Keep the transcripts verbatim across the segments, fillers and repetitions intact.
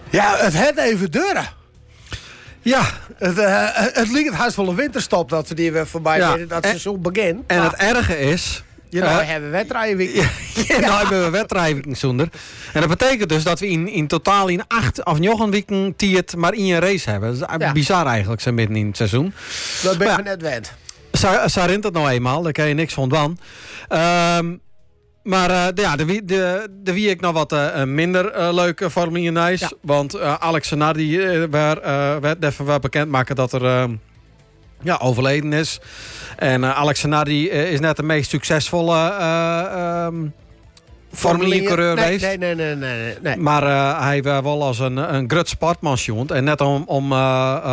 Ja, het had even deuren. Ja. Het, uh, het liep het haast wel een winterstop dat we die weer voorbij Ja. deden. Dat En- seizoen begint. En Maar het erge is... je nou uh, hebben wedstrijden weer. Ja, nou hebben we wedstrijden zonder. En dat betekent dus dat we in, in totaal in acht of negen weken tiert maar in een race hebben. Dat is Ja. bizar eigenlijk, zo midden in het seizoen. Dat ben Maar je net wend. Zo, zo rint het nou eenmaal, daar kan je niks van doen. Ehm, maar uh, de, ja, de, wie- de, de wie ik nog wat uh, minder uh, leuke Formule één. Ja. Want uh, Alex Zanardi uh, werd, uh, werd even wel bekendmaken dat er uh, ja, overleden is. En uh, Alex Zanardi uh, is net de meest succesvolle uh, um, Formule één coureur nee, geweest. nee, nee, nee, nee, nee, nee. Maar uh, hij was wel als een, een grut sportmansjoen. En net om, om uh,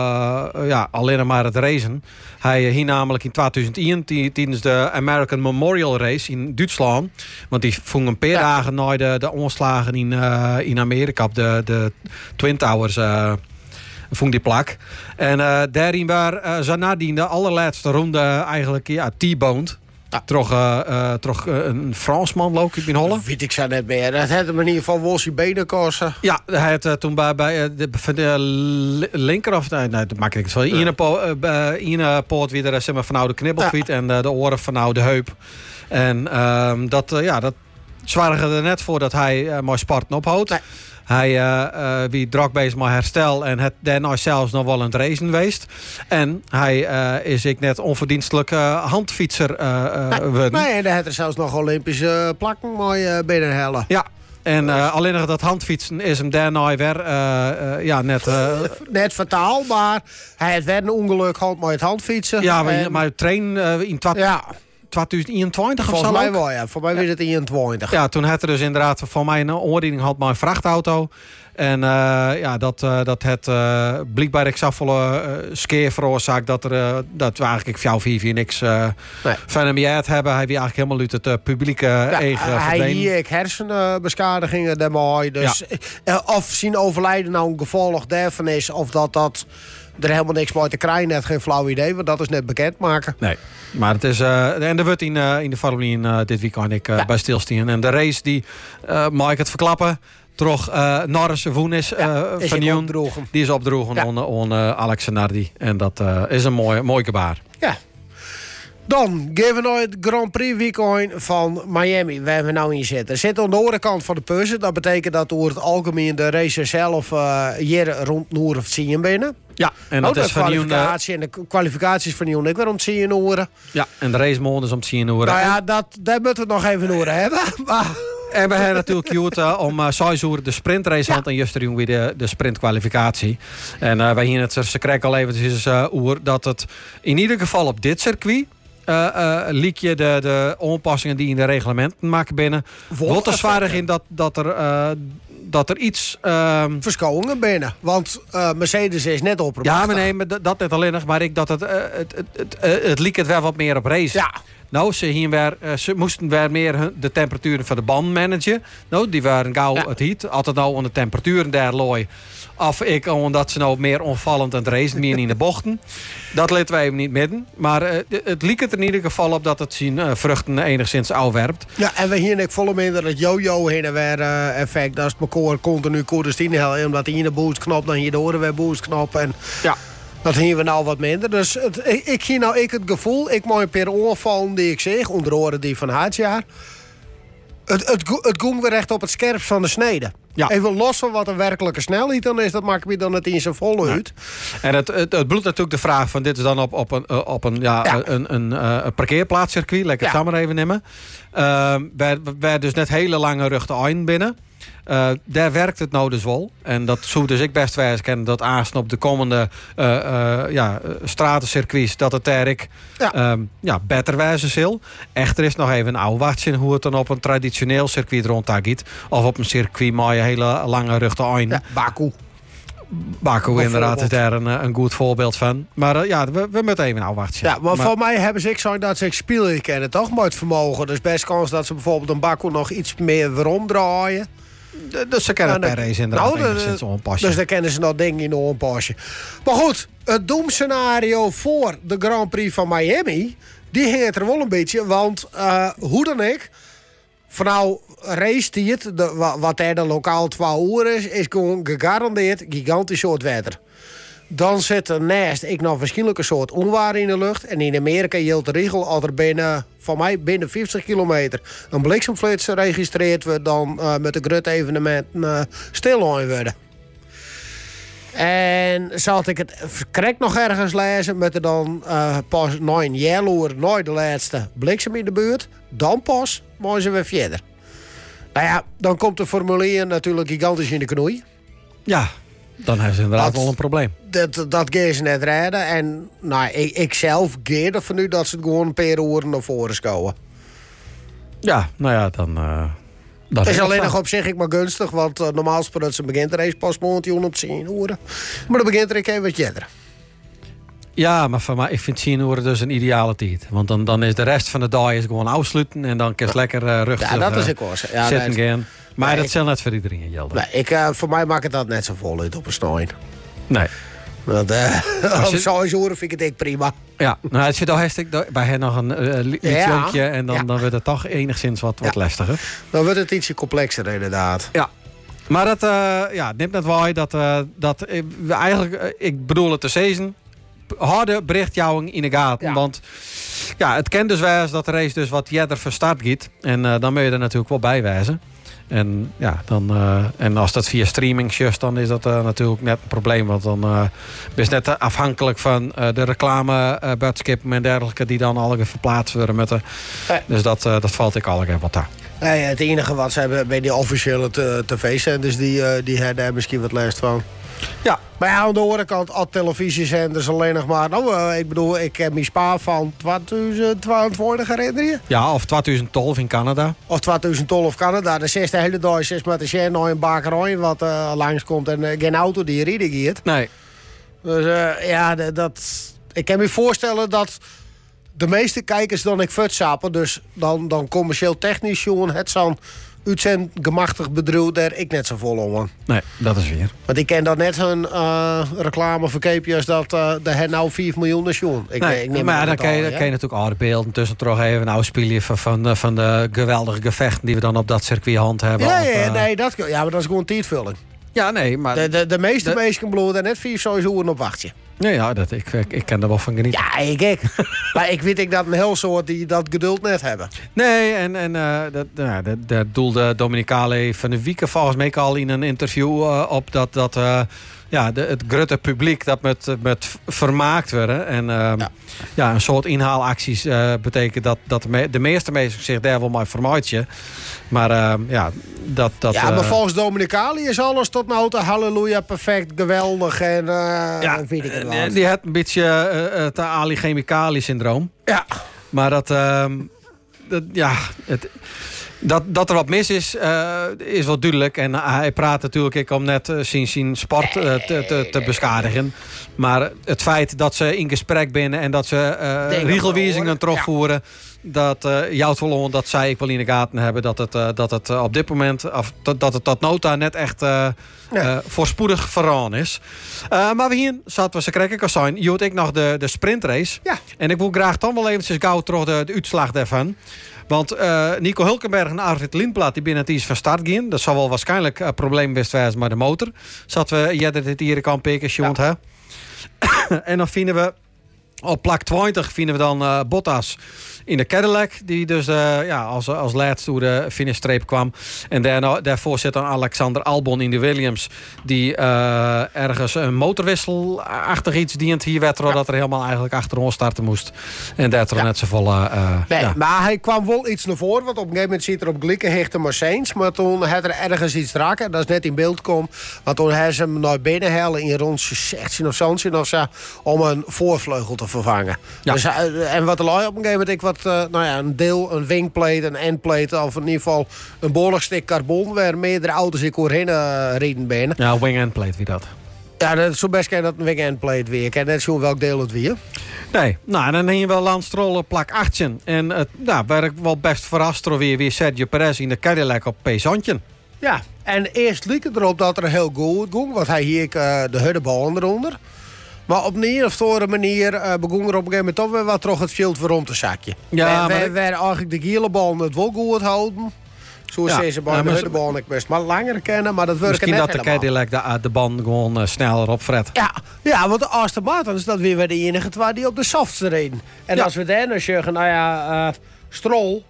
uh, ja, alleen maar het racen. Hij hier namelijk in tweeduizend één die- tijdens de American Memorial Race in Duitsland. Want die vong een paar Ja. dagen na de, de onslagen in, uh, in Amerika op de, de Twin Towers. Uh, vong die plak. En uh, daarin waar uh, Zanardi in de allerlaatste ronde eigenlijk ja, T-boned. Ja. Toch, uh, uh, toch uh, een Fransman loop in Holland. Weet ik zo net meer. Dat had hem in ieder geval Wolfsie benen kosten. Ja, hij had uh, toen bij, bij uh, de, van de li- linker of nee, nee dat maakt niks van. Ine po, uh, Ine poot weer de zeg maar, van nou de knibbelkwiet en uh, de oren van nou de heup. En uh, dat, uh, ja, dat zwaarde er net voor dat hij uh, mooi Spartan ophoudt. Nee. Hij uh, uh, wie druk bezig met herstel en het daarna zelfs nog wel aan het racen geweest. En hij uh, is ik net onverdienstelijk uh, handfietser uh, uh, worden. Nee, en daar had er zelfs nog Olympische plakken mooi uh, binnenhellen. Ja. En uh, alleen nog dat handfietsen is hem daarna weer uh, uh, ja, net... Uh, Net fataal, maar hij had wel een ongeluk gehad met het handfietsen. ja, maar, En- maar train uh, in twa- ja, tweeduizend eenentwintig of zo. volgens mij ook? wel, ja. Voor mij was het eenentwintig. Ja, toen had er dus inderdaad voor mij een oordeling had maar een vrachtauto. En uh, ja, dat, uh, dat het uh, blijkbaar ik zag volle uh, skeer veroorzaakt dat er uh, dat we eigenlijk voor jou vier vier niks uh, Nee. van hem uit hebben. Hij wie eigenlijk helemaal uit het uh, publieke uh, Ja, eigen hij verdwenen. hier ik hersenbeschadigingen daarmee. Dus eh, of zijn overlijden nou een gevolg daarvan is, of dat dat er helemaal niks mee te krijgen, net geen flauw idee, want dat is net bekend maken. Nee, maar het is... Uh, en er wordt in, uh, in de Formule één uh, dit weekend ik uh, Ja. bij stilstaan. En de race die, uh, mag ik het verklappen, toch uh, Norris Woen is, uh, is van ik Joen. opdroegen. Die is opdroegen Ja. onder on, uh, Alex Zanardi. En dat uh, is een mooi, mooi gebaar. Ja. Dan geven we nou het Grand Prix weekend van Miami, waar we nou in zitten. Zit aan de andere kant van de puzzel. Dat betekent dat door het algemeen de race zelf uh, hier rond Noor of zien binnen. Ja, en Oh, dat de is van Joen. Uh, kwalificatie en de kwalificaties van Joen ik weer om te zien horen. ja, en de race morgen is om te zien hoe. Nou ja, dat, daar moeten we het nog even horen hebben. Maar En we hebben natuurlijk gehoord uh, om uh, zes uur de sprintrace hand en juster jong weer de, de sprintkwalificatie. En uh, wij hier het ze krijgen al eventjes uh, oer dat het in ieder geval op dit circuit uh, uh, liek je de, de onpassingen die in de reglementen maken binnen. Wordt er zwaarder in dat, dat er uh, dat er iets. Uh, verschonen binnen. Want uh, Mercedes is net op. ja, maar nee, maar dat dat net alleen nog, maar ik dat het uh, het het het, uh, het liek het wel wat meer op race. Ja. Nou, ze, hier weer, uh, ze moesten weer meer hun- de temperaturen van de band managen. Nou, die waren gauw Ja. het heat. Altijd nou aan de temperaturen daar looi. Of ik, omdat ze nou meer onvallend aan het racen, meer in de bochten. Dat laten wij even niet midden. Maar uh, het liep het er in ieder geval op dat het zijn uh, vruchten enigszins afwerpt. Ja, en we hier ik volle minder het yo-yo heen en weer uh, effect. Dat is het elkaar continu koers in hel. Omdat hier de boostknop, dan hier de oren weer boostknop. En Ja. dat hier we nou wat minder. Dus het, ik, ik zie nou ik het gevoel, ik moet een paar onvallen die ik zeg, onder andere die van het jaar. Het, het, go- het ging weer echt op het scherpst van de snede. Ja. Even los van wat een werkelijke snelheid dan is, dat maakt me dan het in zijn volle uit. En het, het, het bloedt natuurlijk de vraag van dit is dan op, op een, uh, op een, ja, Ja. een, een, uh, een parkeerplaatscircuit. Lekker het Ja. samen even nemen. Uh, waar, waar dus net hele lange ruchte eind binnen. Uh, daar werkt het nou dus wel. En dat zou dus ik best wijs kennen dat aanstaan op de komende uh, uh, ja, uh, stratencircuits dat het daar ik Ja. um, ja, beter wijzen zal. Echter is nog even een afwachting hoe het dan op een traditioneel circuit rond daar gaat. Of op een circuit met een hele lange ruchte eind. Ja, Baku. Baku inderdaad is Bijvoorbeeld. daar een, een goed voorbeeld van. Maar uh, ja, we, we moeten even afwachten. Ja, maar, voor mij hebben ze ik zo dat ze ik spelen kennen, toch? Maar het vermogen. Dus best kans dat ze bijvoorbeeld een Baku nog iets meer weer omdraaien. Dus ze kennen Ja, per dan- race inderdaad nou, enigszins de- onpassen. Dus dan kennen ze nog dingen in een pasje. Maar goed, het doemscenario voor de Grand Prix van Miami, die hing er wel een beetje. Want uh, hoe dan ik, vanaf race-tijd, de- wa- wat er de lokaal twee uur is, is gewoon gegarandeerd gigantisch soort wetter. Dan zit er naast ik nog verschillende soort onwaar in de lucht. En in Amerika geldt de regel als er binnen, van mij binnen vijftig kilometer een bliksemflits geregistreerd wordt, dan uh, met een groot evenement uh, stil worden. En zal ik het correct nog ergens lezen, met er dan uh, pas na een jaar nooit de laatste bliksem in de buurt. Dan pas mogen ze weer verder. Nou ja, dan komt de formulier natuurlijk gigantisch in de knoei. Ja, dan hebben ze inderdaad Dat- wel een probleem. Dat, dat gaan ze net redden. En nou, ik, ik zelf ga ervan nu dat ze het gewoon een paar uren naar voren schouwen. Ja, nou ja, dan... Uh, Het is alleen nog op zich ik maar gunstig, want uh, normaal gesproken begint de race pas morgen om tien uur. Maar dan begint er een keer wat jetter. Ja, maar voor mij, ik vind tien uur dus een ideale tijd. Want dan, dan is de rest van de dag is gewoon afsluiten en dan kun je lekker uh, rustig Ja, dat is uh, ik wel. Ja, zitten nee, gaan. Maar nee, dat ik- zal net voor iedereen gelden. nee, ik, uh, voor mij maakt het dat net zo vol uit op een snoei. Nee. Want uh, Als op je- zo'n uur vind ik het echt prima. Ja, nou, het zit al hartstikke bij hen nog een uh, li- Ja. liedje en dan, Ja. dan wordt het toch enigszins wat, wat Ja. lastiger. Dan wordt het ietsje complexer inderdaad. Ja. Maar dat, uh, ja, neemt net waar dat, uh, dat uh, we eigenlijk, uh, ik bedoel het te season, harde berichtjouwing in de gaten. Ja. Want ja, het kent dus wel eens dat de race dus wat jeder van start gaat. En uh, dan moet je er natuurlijk wel bij wijzen. En, ja, dan, uh, en als dat via streaming is, dan is dat uh, natuurlijk net een probleem. Want dan uh, ben je net afhankelijk van uh, de reclame, uh, budskippen en dergelijke die dan al verplaatst worden. Met de, Nee. Dus dat, uh, dat valt ik al even wat aan. Nee, het enige wat ze hebben bij die officiële t- tv-zenders, die, uh, die hebben daar misschien wat last van. Ja. Maar ja, aan de andere kant, al televisiezenders alleen nog maar. Nou, uh, ik bedoel, ik heb mijn spa van tweeduizend tweeëntwintig herinner je? Ja, of twintig twaalf in Canada. Of tweeduizend twaalf Canada. De zesde hele dag is met de Shen naar een bakerij wat uh, langskomt en uh, geen auto die rijden gaat. Nee. Dus uh, ja, de- dat, ik kan me voorstellen dat de meeste kijkers dan ik futsappen. Dus dan, dan commercieel technisch, jongen, het zo'n uitzend gemachtig bedrijf daar ik net zo vol om. Nee, dat is weer. Want ik ken dat net een uh, reclame verkeepje als dat uh, de hen nou vier miljoen is, jongen. Ik, Nee, ik neem maar ja, het dan al, kan je, ja. dan kan je natuurlijk oude beelden tussen toch even nou spelen van, van, de, van de geweldige gevechten die we dan op dat circuit hand hebben. Ja, Of, ja, uh, nee, dat, ja, maar dat is gewoon tijdvulling. ja, nee, maar De, de, de meeste de- mensen bloeden net vier seizoenen op wachtje. nee, ja, dat, ik, ik, ik kan er wel van genieten. Ja, ik ik. Maar ik weet ik dat een heel soort die dat geduld net hebben. Nee, en, en uh, dat, nou, dat, dat doelde Dominicale van de Wieken volgens mij al in een interview uh, op dat, dat uh, ja, de, het grote publiek dat met, met vermaakt worden. En uh, ja. ja, een soort inhaalacties uh, betekent dat, dat de, me, de meeste mensen zich daar wel maar vermaakt. Maar uh, ja, dat... dat Ja, maar uh, volgens Dominicali is alles tot nou toe halleluja, perfect, geweldig en uh, ja, weet ik het uh, wel. die had een beetje uh, het Ali Chemicali syndroom. Ja. Maar dat, uh, dat ja, het, dat, dat er wat mis is, uh, is wel duidelijk. En uh, hij praat natuurlijk ik om net uh, zijn, zijn sport uh, te, te, te beschadigen. Maar het feit dat ze in gesprek binnen en dat ze uh, regelwijzingen terugvoeren, dat uh, jouw verloren, dat zij ik wel in de gaten hebben dat het, uh, dat het uh, op dit moment, of dat, dat het tot nota net echt uh, Ja. uh, voorspoedig veraan is. Uh, maar we hier zaten we ze krijgen kan zijn. Je hoort ik nog de, de sprintrace. Ja. En ik wil graag dan wel eventjes gauw terug de, de uitslag daarvan. Want uh, Nico Hulkenberg en Arvid Lindblad die binnen het iets van start gaan. Dat zal wel waarschijnlijk een probleem best zijn met de motor. Zaten we jij dit hier kan pikken, Sjoerd, hè? En dan vinden we op plak twintig vinden we dan uh, Bottas in de Cadillac, die dus uh, ja, als, als laatste door de finishstreep kwam. En daarna, daarvoor zit dan Alexander Albon in de Williams, die uh, ergens een motorwisselachtig iets dient hier werd, ja. dat er helemaal eigenlijk achterom starten moest. En dat er ja. net zo vol... Uh, Nee, ja. maar hij kwam wel iets naar voren, want op een gegeven moment ziet er op glikken hechte Mercedes, maar toen had er ergens iets raken, dat is net in beeld kom, want toen hebben ze hem naar binnen halen in rond zestien of zo, of zo, om een voorvleugel te vervangen. Ja. Dus, uh, en wat er lui op een gegeven moment ik wat, uh, nou ja, een deel, een wingplate, een endplate, of in ieder geval een behoorlijk stuk carbon, waar meerdere auto's ik doorheen uh, reden binnen. Ja, wing and plate wie dat. Ja, dat is zo best kan dat een wing endplate weer. Ik ken net zo welk deel het weer. Nee, nou, en dan hing je wel Lance Stroll op plak achttien. En het nou, werd ik wel best verrast door weer, weer Sergio Perez in de Cadillac op P-zantje. Ja, en eerst liep het erop dat er heel goed ging, want hij hier uh, de huddebal eronder. Maar op een of andere manier uh, begon er op een gegeven moment toch weer wat terug het veld voor om te zakje. Ja, wij, maar wij, ik... wij eigenlijk de gele bal het wel goed houden. Zo Ja. is ze bij Ja, maar de ze- baan ik best maar langer kennen, maar dat werkt Misschien net dat de helemaal. Cadillac de, de band gewoon eh, sneller opfret. Ja, ja, want de Aston Martins, dat weer de enige twee die op de softs reden. En Ja. als we dan zeggen, nou ja, uh, Stroll.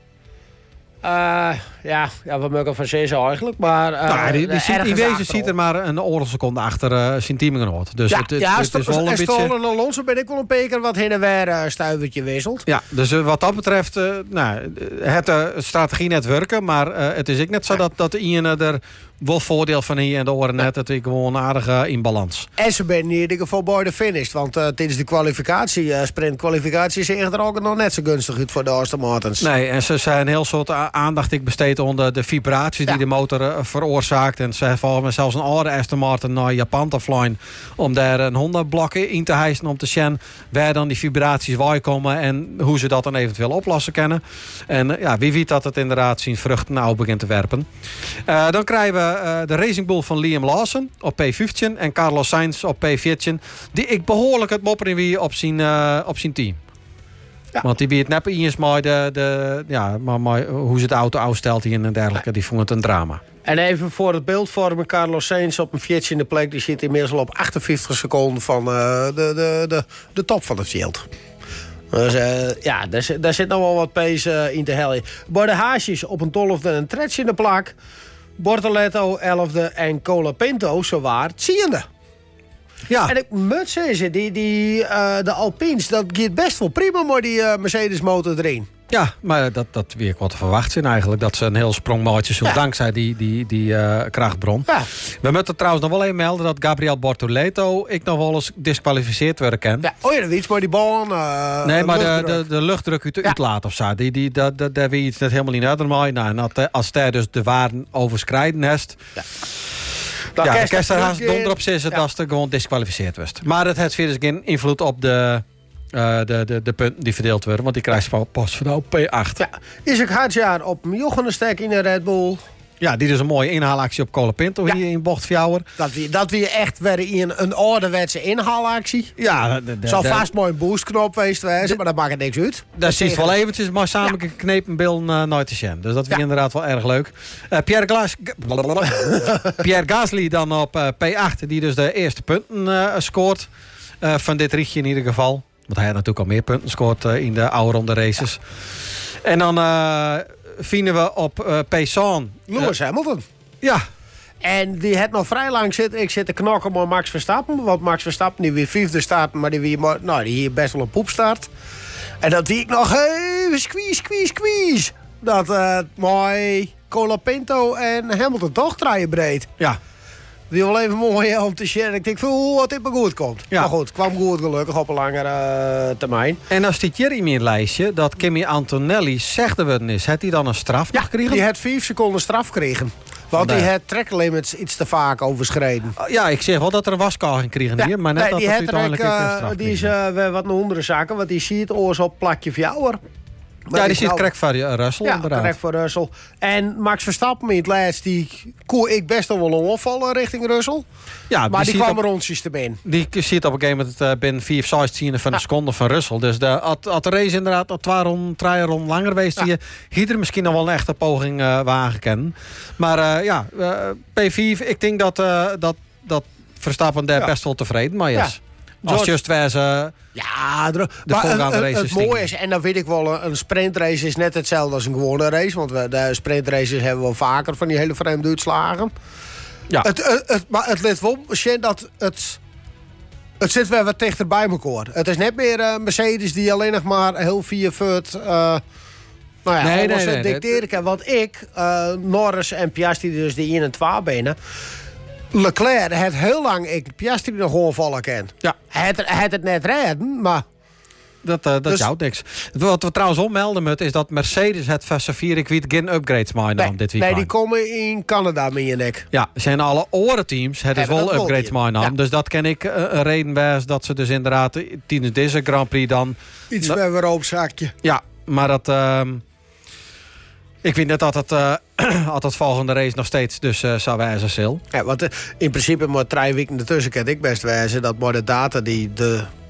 Uh, ja, ja, we mogen van zes eigenlijk, maar... Uh, Nou, die, die, ziet, in ergens wezen achterop. ziet er maar een oorlogseconde achter uh, zijn teamgenoot. Dus Ja, het, het, ja, het Sto- is wel een en beetje... Stroll en Alonso ben ik wel een peker wat heen en weer uh, stuivertje wisselt. Ja, dus uh, wat dat betreft, uh, nou, het uh, strategie net werken, maar uh, het is ook net zo dat, dat de ene er wel voordeel van hier en de oren net, het is gewoon aardig uh, in balans. En ze zijn in ieder geval bij de finish, want uh, tijdens de kwalificatie, uh, sprintkwalificatie, is er ook nog net zo gunstig uit voor de Aston Martins. Nee, en ze zijn heel soort a- aandacht ik besteed onder de vibraties die Ja. de motor uh, veroorzaakt. En ze hebben zelfs een oude Aston Martin naar Japan te vliegen om daar een Honda-blok in te hijsen om te zien waar dan die vibraties waar komen en hoe ze dat dan eventueel oplossen kunnen. En uh, ja, wie weet dat het inderdaad zijn vruchten nou begint te werpen. Uh, dan krijgen we uh, de Racing Bull van Liam Lawson op P vijftien en Carlos Sainz op P veertien. Die ik behoorlijk het mopperen wie op zijn, uh, op zijn team. Ja. Want die biedt net eens maar, de, de, ja, maar, maar hoe ze de auto uitstelt hier en dergelijke. Die vond het een drama. En even voor het beeld vormen, Carlos Sainz op een veertiende plek. Die zit inmiddels al op achtenvijftig seconden van uh, de, de, de, de top van het veld. Dus uh, ja, daar, zit- daar zit nog wel wat pace uh, in te hellen. Bij de haasjes op een tolfde en een tretsje plak. Bortoletto elfde en Colapinto zowaar tiende. Ja, En ik moet zeggen, die, die, uh, de Alpines, dat gaat best wel prima met die uh, Mercedes motor erin. ja, maar dat, dat weer wat te verwachten zijn eigenlijk. Dat ze een heel sprongmaatje doen Ja. dankzij die, die, die uh, krachtbron. Ja, We moeten trouwens nog wel even melden dat Gabriel Bortoleto ik nog wel eens disqualificeerd worden kan. ja. Oh ja, dat iets maar die baan. Uh, Nee, maar de, luchtdruk. de, de luchtdruk uit de Ja. uitlaat of zo, die, die, dat, dat, daar weet je iets net helemaal niet uit. Nou, en dat, als hij dus de waarden overschrijden heeft, Dan ja, de kerst- kersthaas dan- donder op zitten Ja. dat ze gewoon disqualificeerd was. Maar het heeft dus geen invloed op de, uh, de, de, de punten die verdeeld worden, want die krijgt ze pas van P acht. Ja, Isaac Hadjar op Jochenestek in de Red Bull. Ja, die dus een mooie inhaalactie op Colapinto Ja. hier in bocht Fjouwer. Dat wie, dat wie echt weer in een ouderwetse inhaalactie. Ja, de, de, Zou de- vast mooi een boostknop geweest wezen, maar dat maakt het niks uit. Dat is wel even. eventjes maar samen geknepen beelden uh, nooit te zien. Dus dat vind ik Ja. inderdaad wel erg leuk. Uh, Pierre, Glas, Pierre Gasly dan op uh, P acht, die dus de eerste punten uh, scoort. Uh, van dit richtje in ieder geval. Want hij had natuurlijk al meer punten scoort uh, in de oude ronde races. En dan uh, vinden we op uh, P zes. Lewis Hamilton. Ja, En die had nog vrij lang zitten. Ik zit te knokken met Max Verstappen. Want Max Verstappen die weer vijfde staat, maar die weer maar- nou, die hier best wel een poep start. En dat wie ik nog even squeeze, squeeze, squeeze. Dat uh, mooi Colapinto en Hamilton toch draaien breed. ja. Die wel even mooi om te sharen. Ik denk, voel wat dit maar goed komt. Ja. Maar goed, het kwam goed gelukkig op een langere uh, termijn. En als dit hier in mijn lijstje dat Kimi Antonelli zegt er wat is, heeft hij dan een straf nog gekregen? die had vijf seconden straf gekregen. Want die Vandaar. had track limits iets te vaak overschreden. Ja, ik zeg wel dat er een waskaging kregen hier, maar net nee, dat die het had er uiteindelijk ook, een uh, straf die is kreeg. uh, weer wat naar andere zaken, want die ziet oors op plakje fjouwer. Ja, die zit correct voor uh, Russell Ja, inderdaad. correct voor Russell. En Max Verstappen in het laatst, die kon ik best wel wel opvallen richting Russell. Ja, Maar die ziet kwam op, er rondjes te binnen. die ziet op een gegeven moment uh, binnen vier zestiende van een Ja. seconde van Russell. Dus de, had, had de race inderdaad nog twee ronden, drie ronden langer geweest, Ja. die hier er misschien nog wel een echte poging uh, wagen kennen. Maar uh, ja, uh, P vijf, ik denk dat, uh, dat, dat Verstappen daar Ja. best wel tevreden mee Ja. is. Als George- just waar ze... Ja, de, De maar voorgaande een- een- races het mooie dingen. is, en dan weet ik wel, een- een sprintrace is net hetzelfde als een gewone race. Want we, de sprintraces hebben we vaker van die hele vreemde uitslagen. Ja. Het, het, het- maar het let wel zien dat het... Het zit weer wat dichter bij elkaar. Het is net meer uh, Mercedes die alleen nog maar heel via Furt... Uh, nou ja, Nee, alles nee, nee, dicteren kan. Want ik, uh, Norris en Piastri, dus die in en twee benen... Leclerc had heel lang ik Piastri nog gewoon vallen ken. Ja. Hij had, hij had het net redden, maar... Dat, uh, dat Dus- jouwt niks. Wat we trouwens opmelden moeten is dat Mercedes het Versavier ik weet geen upgrades mee nam Nee, dit nee, weekend. die komen in Canada, meen ik. Ja, zijn alle oren teams het is Hebben wel dat wel upgrades hier. mee nam. Ja. Dus dat ken ik uh, een reden wijs dat ze dus inderdaad uh, tijdens deze Grand Prix dan... Iets Nou, verder op zakje. Ja, maar dat... ehm, ik vind net dat het, uh, dat het volgende race nog steeds dus uh, zou wijzen zal. Ja, want uh, in principe moet drie weken ertussen kan ik best wijzen dat maar de data die de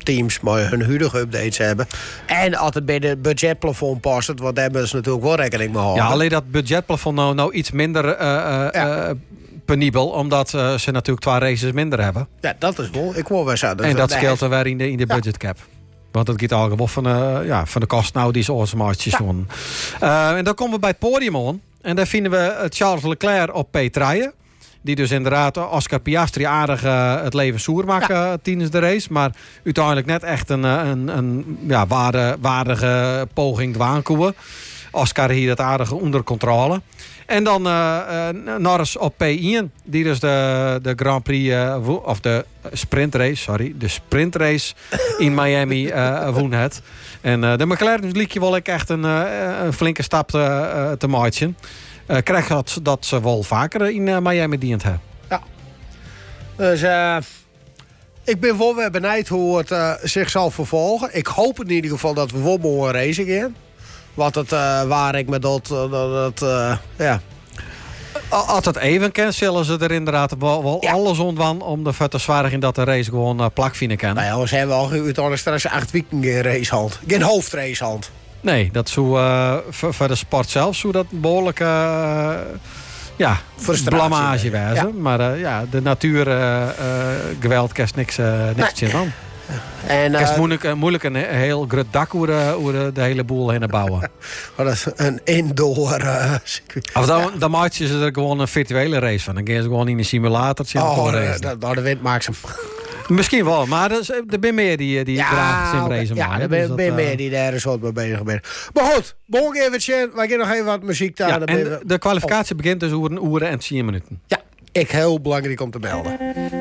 teams maar hun huidige updates hebben. En als het bij de budgetplafond past, want daar hebben ze natuurlijk wel rekening mee houden. Ja, alleen dat budgetplafond nou, nou iets minder uh, uh, ja. uh, penibel, omdat uh, ze natuurlijk twee races minder hebben. Ja, dat is wel. Ik wil wel zeggen. En dat scheelt dan weer in de, in de budgetcap. Want het gaat al gewoon van, uh, ja, van de kosten nou die ze automaatjes doen. Ja. Uh, en dan komen we bij het podium aan. En daar vinden we Charles Leclerc op P drie. Die dus inderdaad Oscar Piastri aardig uh, het leven zoer maken ja. tijdens de race. Maar uiteindelijk net echt een, een, een ja, waarde, waardige poging dwaankoeën. Oscar hier dat aardige onder controle. En dan uh, uh, Norris op P één. Die dus de, de Grand Prix, uh, wo- of de sprintrace, sorry. De sprintrace in Miami uh, woen het. En uh, de McLaren liet je wel echt een, uh, een flinke stap te, uh, te maken. Uh, krijg dat, dat ze wel vaker in uh, Miami dient hebben. Ja. Dus uh, ik ben wel weer benieuwd hoe het uh, zich zal vervolgen. Ik hoop in ieder geval dat we wel mogen racen gaan. Wat het uh, waar ik met dat, uh, dat uh, ja. Als het even kan, zullen ze er inderdaad wel, wel ja. alles ontwan om de te zwaar in dat de race gewoon uh, plak vinden kan. Nou ja, ze hebben al uiteindelijk straks acht weken geen racehand. Geen hoofdracehand. Nee, dat zou uh, voor, voor de sport zelf zou dat behoorlijk uh, ja, blamage wezen. Ja. Maar uh, ja, de natuur uh, uh, geweld kerst niks, uh, niks nee. van. En, uh, het is moeilijk, uh, moeilijk een heel groot dak hoe de, hoe de, de hele boel heen bouwen. Oh, dat is een indoor uh, circuit. Of dan, ja. dan maak je er gewoon een virtuele race van. Dan gaan ze gewoon in een simulator. Oh, de, de, de, de wind maakt ze. Misschien wel, maar er zijn meer die, die ja, graag simracen okay. maken. Ja, er zijn dus meer uh, die daar eens wat mee bezig zijn. Maar goed, morgen even, wij gaan nog even wat muziek daar. Ja, en de, de kwalificatie oh. begint dus over een uur en tien minuten. Ja, ik heel belangrijk om te melden.